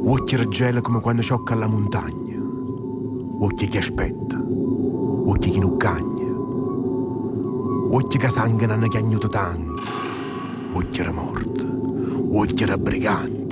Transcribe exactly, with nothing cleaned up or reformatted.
Occhi raggela come quando sciocca alla montagna. Occhi che aspetta. Occhi che non cagna. Occhi che sangue non hanno chiagnuto tanto. Occhi era morto. Occhi era brigante.